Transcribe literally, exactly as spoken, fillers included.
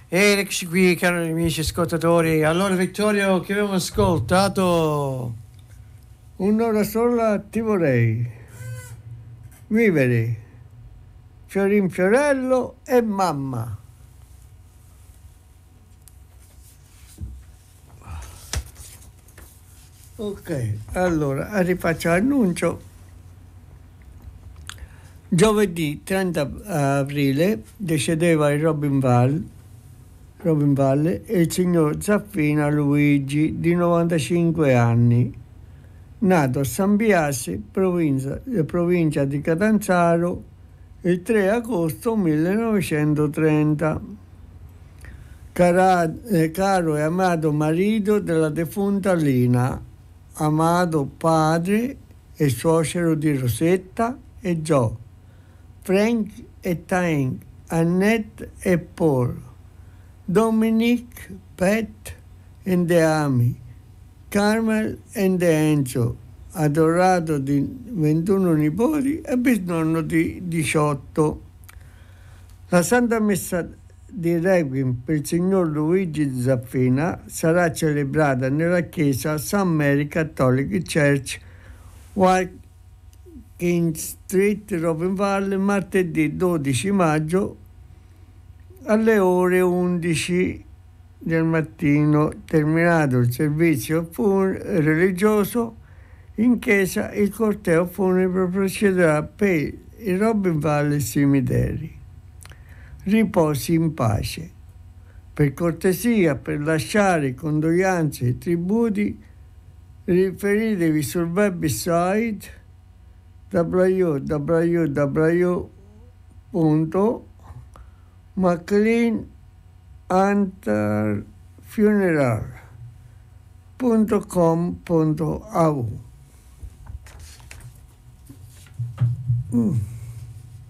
Ed eccoci qui, cari amici ascoltatori. Allora, Vittorio, che abbiamo ascoltato? Un'ora sola ti vorrei vivere, Fiorin Fiorello e mamma. Ok, allora rifaccio l'annuncio. Giovedì trenta aprile decedeva il Robin Val Robin Valle e il signor Zaffina Luigi, di novantacinque anni, nato a San Biase, provincia, provincia di Catanzaro, il tre agosto millenovecentotrenta. Cara, eh, caro e amato marito della defunta Lina, amato padre e suocero di Rosetta e Joe, Frank e Tank, Annette e Paul, Dominic, Pat and the Amy, Carmel and the Enzo, adorato di ventuno nipoti e bisnonno di diciotto. La Santa Messa di Requiem per il signor Luigi Zaffina sarà celebrata nella chiesa Saint Mary Catholic Church, Watkins Street, Robin Valley, martedì dodici maggio alle ore undici del mattino. Terminato il servizio fun- religioso in chiesa, il corteo funebre procederà per il Robin Valley Cimiteri. Riposi in pace. Per cortesia, per lasciare condoglianze e tributi, riferitevi sul website w w w punto maclean hunter funeral punto com punto a u. Mm.